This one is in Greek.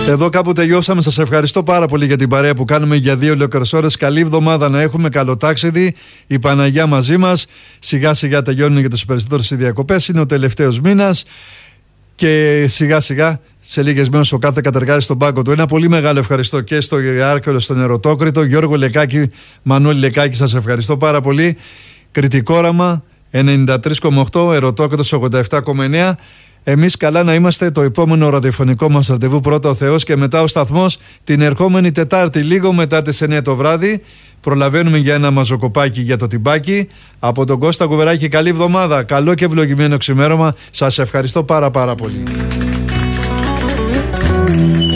Εδώ κάπου τελειώσαμε. Σας ευχαριστώ πάρα πολύ για την παρέα που κάνουμε για 2 ολόκληρες ώρες. Καλή εβδομάδα να έχουμε, καλό ταξίδι. Η Παναγιά μαζί μας. Σιγά σιγά τελειώνουν για τους περισσότερους οι διακοπές. Είναι ο τελευταίος μήνας. Και σιγά σιγά σε λίγες μέρες ο κάθε κατεργάζει στον πάγκο του. Ένα πολύ μεγάλο ευχαριστώ και στο Ηράκλειο, στον Ερωτόκριτο, Γιώργο Λεκάκη, Μανώλη Λεκάκη, σας ευχαριστώ πάρα πολύ. Κρητικό όραμα 93,8, Ερωτόκριτος 87,9. Εμείς καλά να είμαστε. Το επόμενο ραδιοφωνικό μας ραντεβού πρώτα ο Θεός και μετά ο σταθμός την ερχόμενη Τετάρτη λίγο μετά τις 9 το βράδυ. Προλαβαίνουμε για ένα μαζοκοπάκι για το τυμπάκι. Από τον Κώστα Κουβεράκη, καλή εβδομάδα, καλό και ευλογημένο ξημέρωμα. Σας ευχαριστώ πάρα πολύ.